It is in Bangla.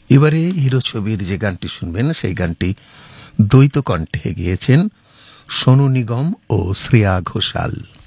এবারে হিরো ছবির যে গানটি শুনবেন সেই গানটি দ্বৈত কণ্ঠে গেয়েছেন সোনু নিগম ও শ্রেয়া ঘোষাল।